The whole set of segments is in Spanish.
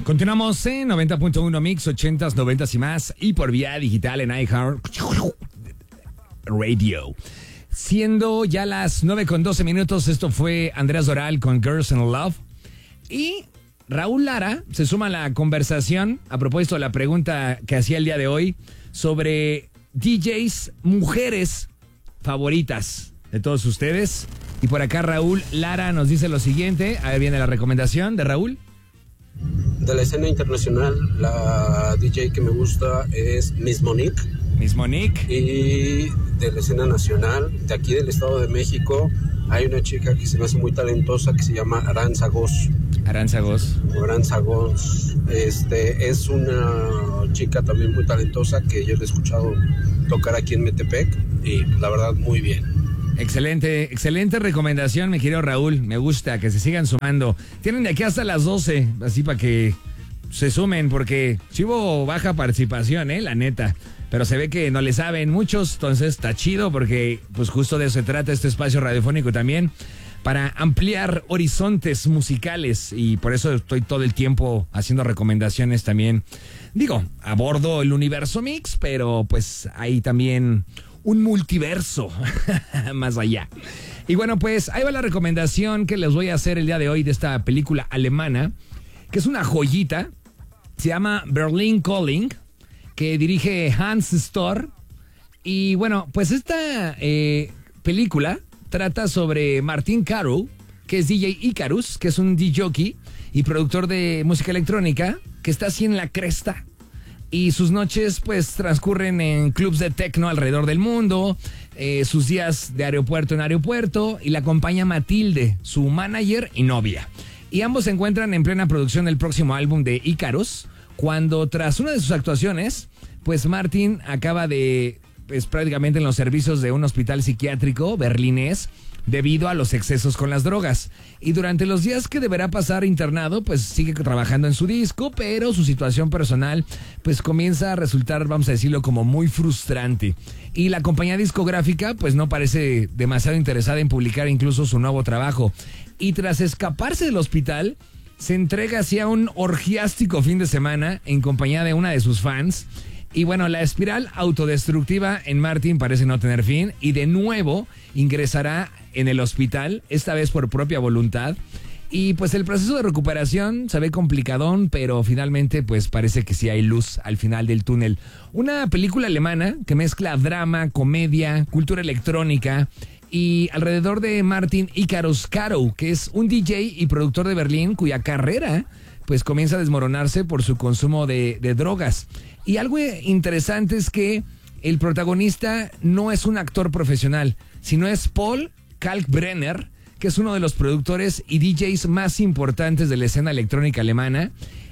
Continuamos en 90.1 Mix, 80s, 90s y más, y por vía digital en iHeart Radio. Siendo ya las 9:12, esto fue Andrés Doral con Girls in Love. Y Raúl Lara se suma a la conversación a propósito de la pregunta que hacía el día de hoy sobre DJs mujeres favoritas de todos ustedes. Y por acá Raúl Lara nos dice lo siguiente. A ver, viene la recomendación de Raúl. De la escena internacional, la DJ que me gusta es Miss Monique. Miss Monique. Y de la escena nacional, de aquí del Estado de México, hay una chica que se me hace muy talentosa que se llama Aranza Gos. Aranza Gos. Aranza Gos. Es una chica también muy talentosa que yo le he escuchado tocar aquí en Metepec y la verdad muy bien. Excelente recomendación, mi querido Raúl. Me gusta que se sigan sumando. Tienen de aquí hasta las 12, así para que se sumen, porque sí hubo baja participación, la neta. Pero se ve que no le saben muchos, entonces está chido porque pues justo de eso se trata este espacio radiofónico también, para ampliar horizontes musicales, y por eso estoy todo el tiempo haciendo recomendaciones también. Digo, abordo el universo mix, pero pues hay también un multiverso más allá. Y bueno, pues ahí va la recomendación que les voy a hacer el día de hoy de esta película alemana, que es una joyita. Se llama Berlin Calling, que dirige Hans Storr. Y bueno, pues esta película trata sobre Martin Caro, que es DJ Icarus, que es un DJ y productor de música electrónica, que está así en la cresta. Y sus noches pues transcurren en clubs de techno alrededor del mundo, sus días de aeropuerto en aeropuerto, y la acompaña Matilde, su manager y novia. Y ambos se encuentran en plena producción del próximo álbum de Icarus, cuando tras una de sus actuaciones, pues Martin acaba de, pues prácticamente en los servicios de un hospital psiquiátrico berlinés, debido a los excesos con las drogas. Y durante los días que deberá pasar internado, pues sigue trabajando en su disco, pero su situación personal pues comienza a resultar, vamos a decirlo, como muy frustrante. Y la compañía discográfica pues no parece demasiado interesada en publicar incluso su nuevo trabajo. Y tras escaparse del hospital, se entrega hacia un orgiástico fin de semana en compañía de una de sus fans. Y bueno, la espiral autodestructiva en Martin parece no tener fin, y de nuevo ingresará en el hospital, esta vez por propia voluntad. Y pues el proceso de recuperación se ve complicadón, pero finalmente pues parece que sí hay luz al final del túnel. Una película alemana que mezcla drama, comedia, cultura electrónica, y alrededor de Martin Icarus Caro, que es un DJ y productor de Berlín cuya carrera pues comienza a desmoronarse por su consumo de drogas. Y algo interesante es que el protagonista no es un actor profesional, sino es Paul Kalkbrenner, que es uno de los productores y DJs más importantes de la escena electrónica alemana.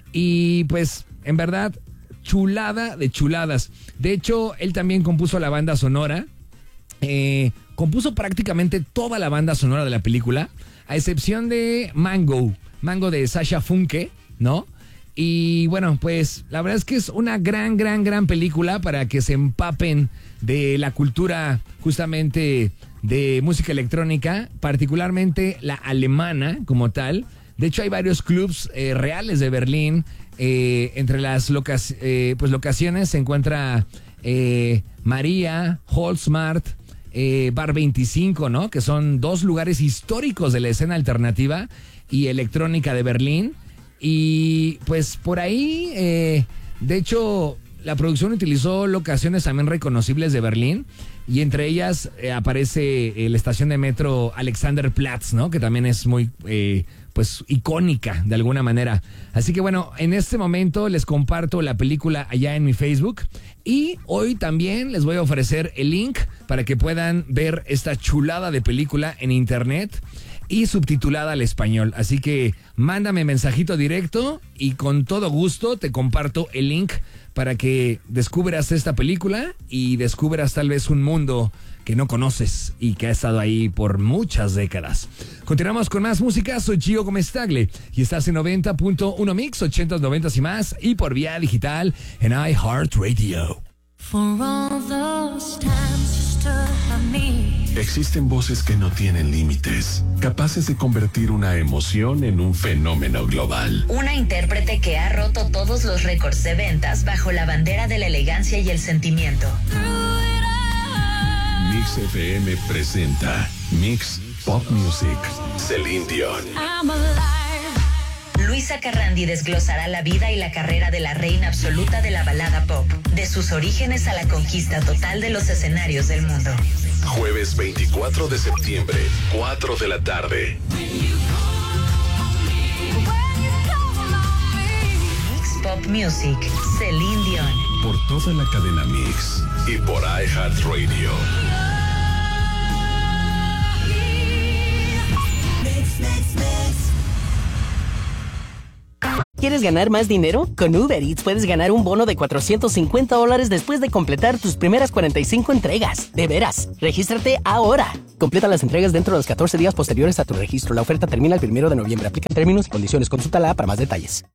Y pues, en verdad, chulada de chuladas. De hecho, él también compuso la banda sonora. Compuso prácticamente toda la banda sonora de la película, a excepción de Mango de Sasha Funke, ¿no? Y bueno, pues la verdad es que es una gran película para que se empapen de la cultura justamente de música electrónica, particularmente la alemana como tal. De hecho, hay varios clubs reales de Berlín. Entre las locaciones se encuentra María, Holzmart, Bar 25, ¿no? Que son dos lugares históricos de la escena alternativa y electrónica de Berlín. Y pues por ahí, de hecho, la producción utilizó locaciones también reconocibles de Berlín, y entre ellas aparece la estación de metro Alexanderplatz, ¿no? Que también es muy pues icónica de alguna manera. Así que bueno, en este momento les comparto la película allá en mi Facebook, y hoy también les voy a ofrecer el link para que puedan ver esta chulada de película en internet y subtitulada al español. Así que mándame mensajito directo y con todo gusto te comparto el link para que descubras esta película y descubras tal vez un mundo que no conoces y que ha estado ahí por muchas décadas. Continuamos con más música. Soy Gio Gomez-Tagle y estás en 90.1 Mix, 80s, 90s y más, y por vía digital en iHeart Radio. For all those times you stood by me Existen voces que no tienen límites, capaces de convertir una emoción en un fenómeno global. Una intérprete que ha roto todos los récords de ventas bajo la bandera de la elegancia y el sentimiento. Mix FM presenta Mix Pop Music, Celine Dion. Luisa Carrandi desglosará la vida y la carrera de la reina absoluta de la balada pop, de sus orígenes a la conquista total de los escenarios del mundo. Jueves 24 de septiembre, 4 de la tarde. Mix Pop Music, Celine Dion. Por toda la cadena Mix y por iHeartRadio. ¿Quieres ganar más dinero? Con Uber Eats puedes ganar un bono de $450 después de completar tus primeras 45 entregas. De veras, regístrate ahora. Completa las entregas dentro de los 14 días posteriores a tu registro. La oferta termina el 1 de noviembre. Aplican términos y condiciones. Consulta la app para más detalles.